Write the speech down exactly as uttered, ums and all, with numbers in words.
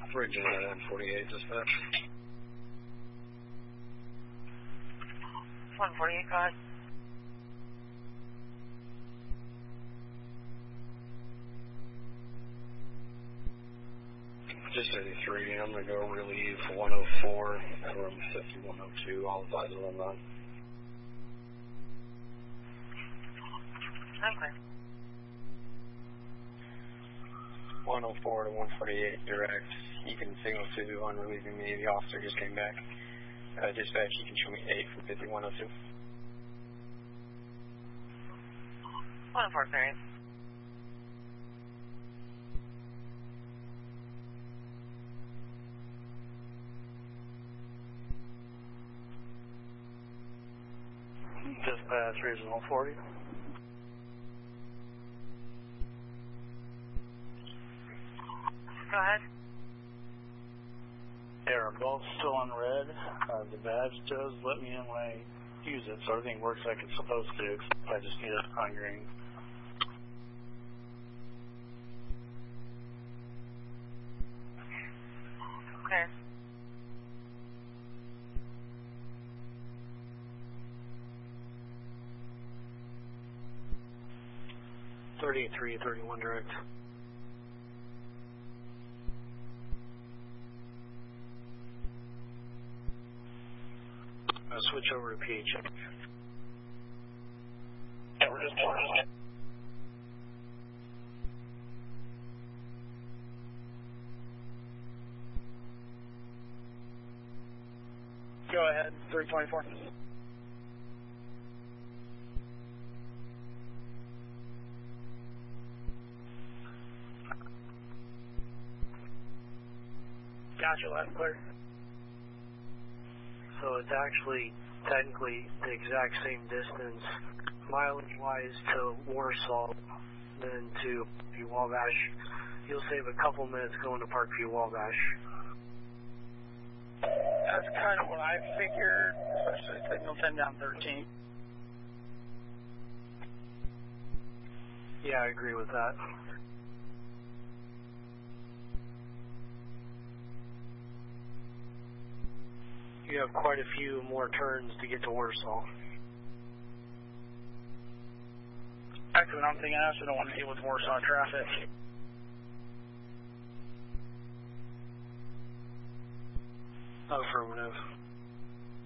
Virginia N forty-eight dispatch. one forty-eight, go ahead. Just eighty-three, I'm going to go relieve one oh four from fifty-one oh two, all advisors on that. Okay. one oh four to one forty-eight direct. You can signal to on relieving me. The officer just came back. Uh, dispatch, you can show me eight from fifty-one oh two. one oh four, clearing. Dispatch, regional forty. Go ahead. Air, both still on red. Uh, the badge does let me in when I use it, so everything works like it's supposed to. I just need it on green. Okay. thirty-three, thirty-one direct. I'll switch over to P H. Yeah, we're just doing it. Go ahead, three twenty-four. Gotcha, last clear. So it's actually technically the exact same distance, mileage-wise, to Warsaw than to Wabash. You'll save a couple minutes going to Parkview Wabash. That's kind of what I figured, especially signal ten down thirteen. Yeah, I agree with that. You have quite a few more turns to get to Warsaw. Actually, what I'm thinking, I also don't want to deal with Warsaw traffic. Affirmative.